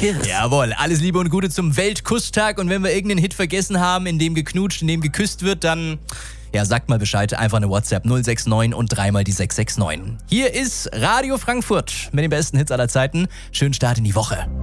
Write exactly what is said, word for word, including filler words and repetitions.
Kiss. Jawohl, alles Liebe und Gute zum Weltkusstag. Und wenn wir irgendeinen Hit vergessen haben, in dem geknutscht, in dem geküsst wird, dann... Ja, sagt mal Bescheid, einfach eine WhatsApp null sechs neun und dreimal die sechs sechs neun. Hier ist Radio Frankfurt mit den besten Hits aller Zeiten. Schönen Start in die Woche.